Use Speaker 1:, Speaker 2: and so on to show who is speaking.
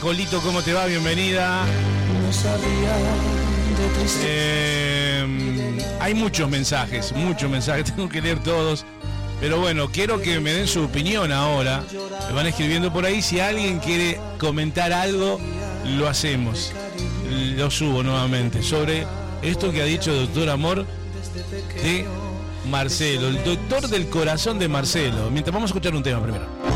Speaker 1: Jolito, ¿cómo te va? Bienvenida. Hay muchos mensajes, tengo que leer todos. Pero bueno, quiero que me den su opinión ahora. Me van escribiendo por ahí. Si alguien quiere comentar algo, lo hacemos. Lo subo nuevamente. Sobre esto que ha dicho Doctor Amor de Marcelo. El doctor del corazón de Marcelo. Mientras vamos a escuchar un tema primero.